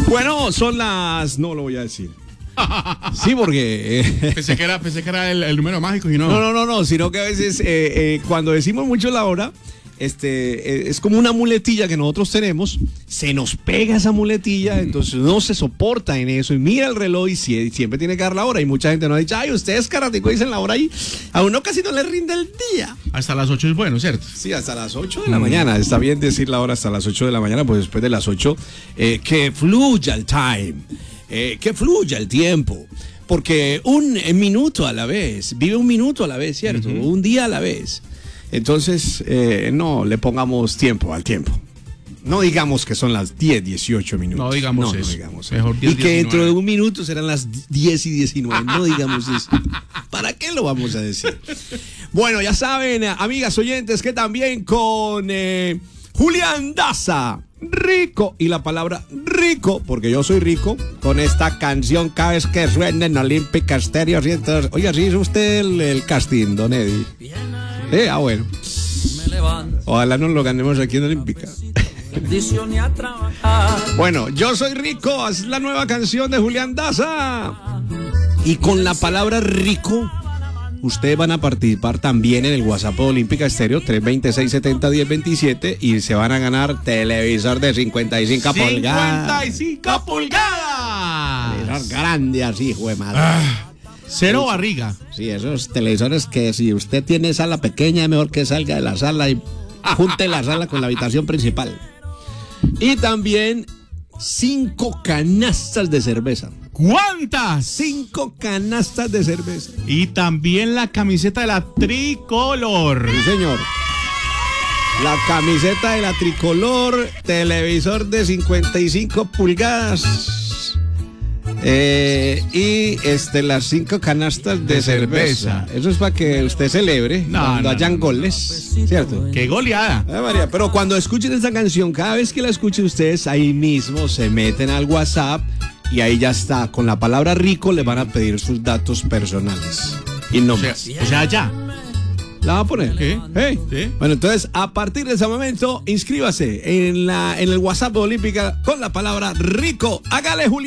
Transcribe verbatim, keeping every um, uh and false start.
Bueno, son las... No lo voy a decir. Sí, porque... Eh, pensé que era, pensé que era el, el número mágico y no. No, no, no, no, sino que a veces eh, eh, cuando decimos mucho la hora, este, eh, es como una muletilla que nosotros tenemos, se nos pega esa muletilla, entonces no se soporta en eso y mira el reloj y si, siempre tiene que dar la hora y mucha gente nos ha dicho, ay, ustedes caratico dicen la hora ahí, a uno casi no le rinde el día. Hasta las ocho es bueno, ¿cierto? Sí, hasta las ocho de la mañana, está bien decir la hora hasta las ocho de la mañana, pues después de las ocho, eh, que fluya el time. Eh, que fluya el tiempo, porque un minuto a la vez, vive un minuto a la vez, ¿cierto? Uh-huh. Un día a la vez. Entonces, eh, no le pongamos tiempo al tiempo. No digamos que son las diez, dieciocho minutos. No digamos no, eso. No digamos Mejor eso. diez, y que diecinueve. dentro de un minuto serán las diez y diecinueve. No digamos eso. ¿Para qué lo vamos a decir? Bueno, ya saben, amigas oyentes, que también con eh, Julián Daza. Rico, y la palabra rico, porque yo soy rico, con esta canción cada vez que suena en Olímpica Estéreo. Oiga, ¿sí hizo usted el, el casting, don Eddie? Eh, ah, bueno. Ojalá nos lo ganemos aquí en Olímpica. Bueno, yo soy rico, es la nueva canción de Julián Daza. Y con la palabra rico, ustedes van a participar también en el WhatsApp de Olímpica Estéreo tres dos seis, siete cero, uno cero dos siete y se van a ganar televisor de cincuenta y cinco pulgadas. cincuenta y cinco pulgadas. Televisor grande así, hijo de madre. Ah, cero barriga. Sí, esos televisores que si usted tiene sala pequeña es mejor que salga de la sala y junte la sala con la habitación principal. Y también cinco canastas de cerveza. ¿Cuántas? Cinco canastas de cerveza. Y también la camiseta de la Tricolor. Sí, señor. La camiseta de la Tricolor, televisor de cincuenta y cinco pulgadas eh, y este las cinco canastas de, de cerveza. cerveza. Eso es para que usted celebre no, cuando no, hayan no, goles, no. ¿Cierto? ¡Qué goleada! Ay, María, pero cuando escuchen esta canción, cada vez que la escuchen ustedes, ahí mismo se meten al WhatsApp. Y ahí ya está, con la palabra rico le van a pedir sus datos personales. Y no o sea, más. O sea, ya. ¿La va a poner? ¿Qué? Hey. ¿Sí? Bueno, entonces, a partir de ese momento, inscríbase en, la, en el WhatsApp de Olímpica con la palabra rico. Hágale, Julián.